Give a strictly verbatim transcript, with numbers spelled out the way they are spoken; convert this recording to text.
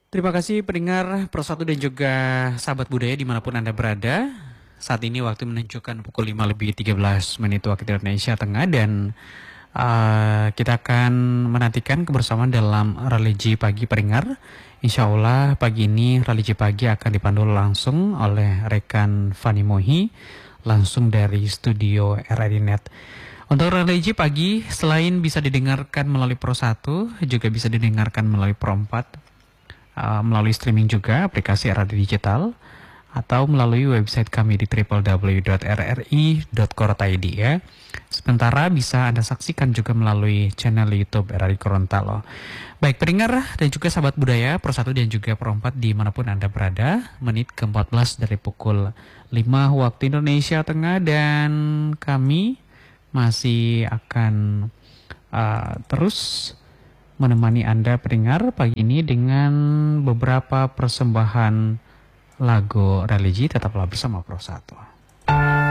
Terima kasih pendengar Pro satu dan juga sahabat budaya dimanapun Anda berada. Saat ini waktu menunjukkan pukul lima lebih tiga belas menit waktu Indonesia Tengah dan uh, kita akan menantikan kebersamaan dalam religi pagi pendengar. Insya Allah pagi ini religi pagi akan dipandu langsung oleh rekan Fani Mohi langsung dari studio R R I Net. Untuk religi pagi selain bisa didengarkan melalui Pro satu juga bisa didengarkan melalui Pro empat. Uh, melalui streaming juga aplikasi Radio Digital atau melalui website kami di w w w titik r r i titik co titik i d ya. Sementara bisa Anda saksikan juga melalui channel YouTube R R I Gorontalo. Baik pendengar dan juga sahabat budaya Pro satu dan juga Pro empat dimanapun Anda berada, menit ke empat belas dari pukul lima waktu Indonesia Tengah dan kami masih akan uh, terus menemani Anda pendengar pagi ini dengan beberapa persembahan lagu religi. Tetaplah bersama Pro satu.